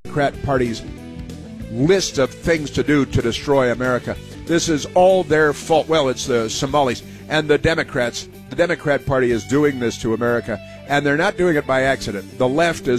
Democrat Party's list of things to do to destroy America. This is all their fault. Well, it's the Somalis and the Democrats. The Democrat Party is doing this to America, and they're not doing it by accident. The left is